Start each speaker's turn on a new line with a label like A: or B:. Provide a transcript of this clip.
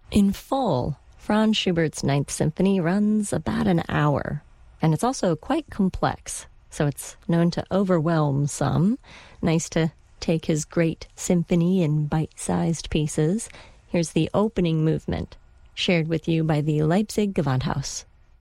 A: In full, Franz Schubert's Ninth Symphony runs about an hour, and it's also quite complex, so it's known to overwhelm some. Nice to take his great symphony in bite-sized pieces. Here's the opening movement, shared with you by the Leipzig Gewandhaus.